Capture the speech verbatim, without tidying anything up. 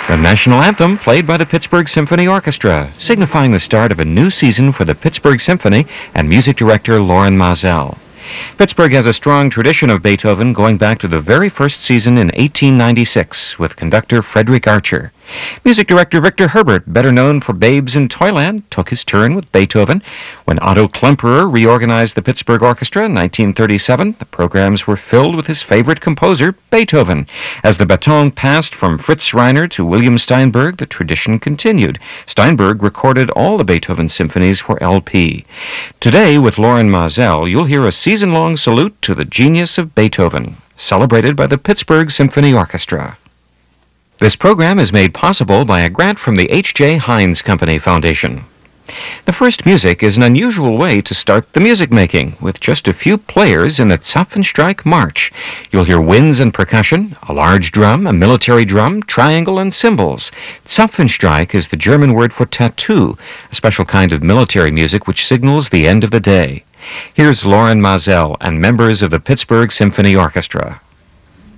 The national anthem played by the Pittsburgh Symphony Orchestra, signifying the start of a new season for the Pittsburgh Symphony and music director Loren Maazel. Pittsburgh has a strong tradition of Beethoven going back to the very first season in eighteen ninety-six with conductor Frederick Archer. Music director Victor Herbert, better known for Babes in Toyland, took his turn with Beethoven. When Otto Klemperer reorganized the Pittsburgh Orchestra in nineteen thirty-seven, the programs were filled with his favorite composer, Beethoven. As the baton passed from Fritz Reiner to William Steinberg, the tradition continued. Steinberg recorded all the Beethoven symphonies for L P. Today, with Loren Maazel, you'll hear a season-long salute to the genius of Beethoven, celebrated by the Pittsburgh Symphony Orchestra. This program is made possible by a grant from the H J Heinz Company Foundation. The first music is an unusual way to start the music making, with just a few players in the Zapfenstreich March. You'll hear winds and percussion, a large drum, a military drum, triangle, and cymbals. Zapfenstreich is the German word for tattoo, a special kind of military music which signals the end of the day. Here's Loren Maazel and members of the Pittsburgh Symphony Orchestra.